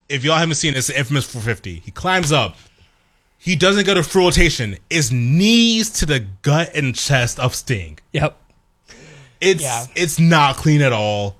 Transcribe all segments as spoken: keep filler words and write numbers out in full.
if y'all haven't seen it, it's the infamous four fifty. He climbs up. He doesn't go to full rotation. It's knees to the gut and chest of Sting. Yep. It's Yeah. it's not clean at all.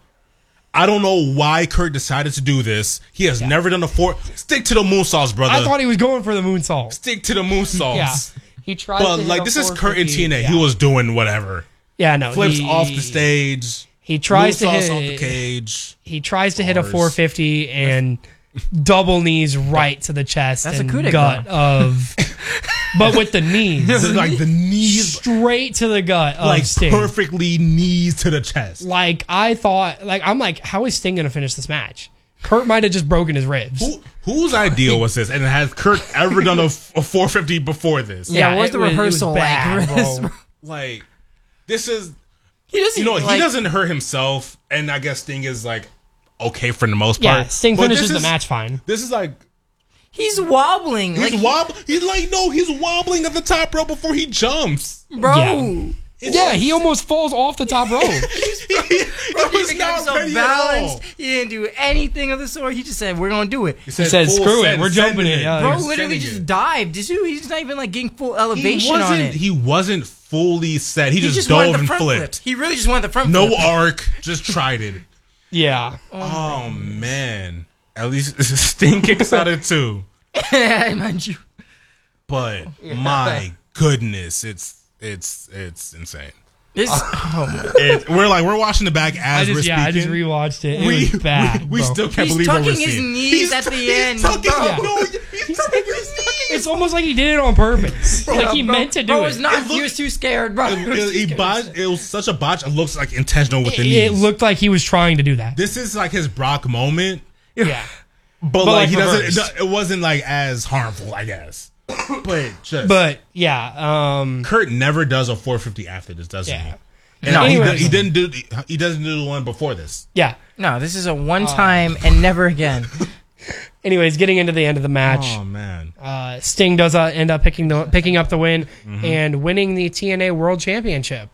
I don't know why Kurt decided to do this. He has Yeah. never done a four. Stick to the moonsaults, brother. I thought he was going for the moonsault. Stick to the moonsaults. Yeah. He tried But to hit like a this is Kurt in four fifty. T N A. Yeah. He was doing whatever. Yeah, no. Flips he, off the stage. He tries to moonsaults hit off the cage. He tries to hit a Bars. four fifty and double knees right to the chest That's a and coup de gut grace. of, but with the knees Like the knees, straight to the gut of like Sting. perfectly knees to the chest. Like I thought, like I'm like, how is Sting gonna finish this match? Kurt might have just broken his ribs. Who, whose idea was this? And has Kurt ever done a, a four fifty before this? Yeah, where's it the was- it was rehearsal bad, like for this, bro. bro? Like this is, He doesn't. you know, like, he doesn't hurt himself, and I guess Sting is like okay for the most Yeah, part. Sting But finishes this the is- match fine. This is like He's wobbling. he's like, wobbling. He's like no, he's wobbling at the top rope before he jumps. bro. Yeah. Yeah, he almost falls off the top rope. he Bro, he was didn't get not himself ready at balanced. all. He didn't do anything of the sort. He just said, "We're gonna do it." He said, full "Screw it, send, we're sending jumping it." Yeah, Bro he's literally sending just it. dived. Dude, he's not even like getting full He elevation on wasn't. it. He wasn't fully set. He, He just, just wanted dove the and front flipped. flip. He really just wanted the front No flip. arc, just tried it. Yeah. Oh man! At least Sting kicks out of two. Mind you. But my goodness, it's it's it's insane. This, oh my. It, we're like we're watching the back I as just we're yeah, I speaking. just rewatched it. It we, was bad. we, we bro. still can't He's believe what we're tucking his seeing. knees He's at the he's end, Tucking, bro. no, he's tucking his knees. It's almost like he did it on purpose. like he bro, meant to do bro it. was not. It he looked- was too scared, bro. It, it, he botched, it was such a botch. It looks like intentional with the It, knees. it looked like he was trying to do that. This is like his Brock moment, Yeah. but, like, like he doesn't. reversed. It, it wasn't like as harmful, I guess. But just But yeah, um Kurt never does a four fifty after this, doesn't Yeah. he? And No. he, Anyways. do- he didn't do. He doesn't do the one before this. yeah. No, this is a one time and never again. Anyways, getting into the end of the match, Oh man! uh, Sting does uh, end up picking the picking up the win Mm-hmm. and winning the T N A World Championship.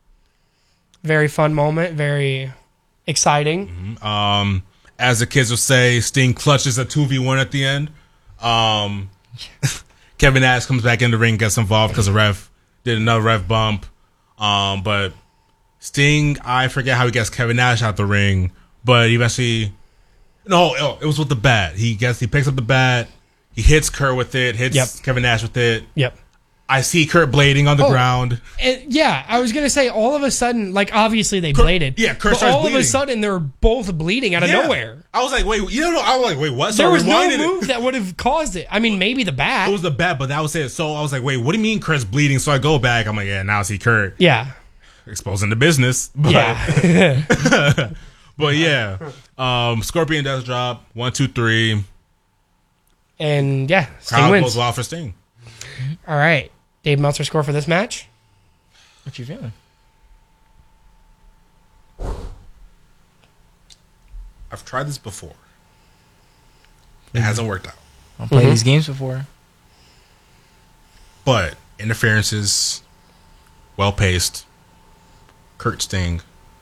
Very fun moment, very exciting. Um, as the kids would say, Sting clutches a two v one at the end. Um, Kevin Nash comes back in the ring, gets involved because the ref did another ref bump. Um, but Sting, I forget how he gets Kevin Nash out the ring, but eventually, no, oh, it was with the bat. He gets, he picks up the bat, he hits Kurt with it, hits Yep. Kevin Nash with it. Yep. I see Kurt blading on the Oh. ground. And, yeah, I was gonna say all of a sudden, like obviously they bladed. yeah, Kurt but starts all of bleeding. a sudden they were both bleeding out of Yeah. nowhere. I was like, wait, you know, I was like, wait, what? So There I was no rewinded it. move that would have caused it. I mean, maybe the bat. It was the bat, but that was it. So I was like, wait, what do you mean Kurt's bleeding? So I go back. I'm like, yeah, now I see Kurt yeah. exposing the business. But, Yeah. but yeah, um, Scorpion does drop one, two, three. and yeah, Sting Crowd wins. goes wild for Sting. All right. Dave Meltzer score for this match? What you feeling? I've tried this before. It hasn't worked out. I've played Mhm. these games before. But interferences, well paced. Kurt Sting.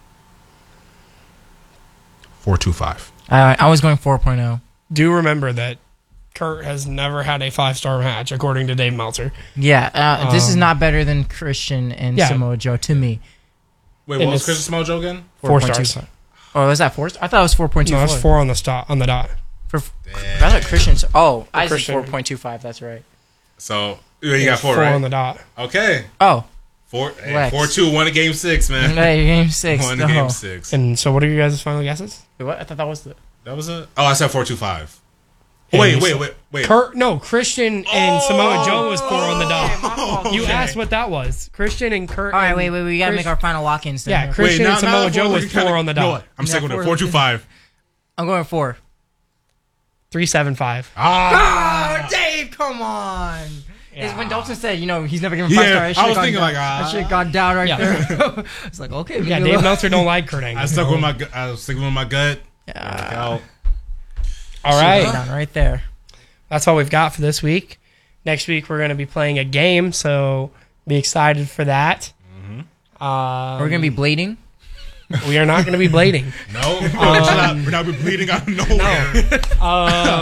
Four two five. I I was going four point oh. Do remember that Kurt has never had a five-star match, according to Dave Meltzer. Yeah, uh, this is Um, not better than Christian and Yeah. Samoa Joe to me. Wait, And what was it's- Christian Small Joe again? Four, four point two. stars. Oh, was that four? I thought it was four point two No, four. that's four on the dot. On the dot. For, I thought Christian's. Oh, I said Christian. four point two five. That's right. So you got four, four right? on the dot. Okay. Oh, Four, hey, Lex. four two, one a game six, man. hey, game six. One no. a game six. And so, what are you guys' final guesses? Wait, what? I thought that was the. That was it. Oh, I said four two five. And Wait, you wait, said- wait, wait. Kurt, no, Christian and Oh! Samoa Joe was four on the Okay, dot. my fault. You Okay. asked what that was. Christian and Kurt. All right, and wait, wait. We gotta Chris- make our final lock-ins. Then. Yeah, Chris- Christian and Samoa Joe was four on the dot. No, I'm Yeah, sticking with four it. Four is- two five. I'm going four. three seven five. Ah, Oh, Dave, come on. It's Yeah. when Dalton said, you know, he's never given five Yeah, stars. I was thinking like, ah. I should have gone down right Yeah. there. It's like, okay, Yeah, maybe Dave we'll- Meltzer don't like Kurt Angle. I stuck with my. gu- I was sticking with my gut. Yeah. Out. All Should've right. gone down right there. That's all we've got for this week. Next week we're going to be playing a game, so be excited for that. Um, Are we gonna be blading? we are not going to be blading. No, we're not. We're not bleeding out of nowhere. Um,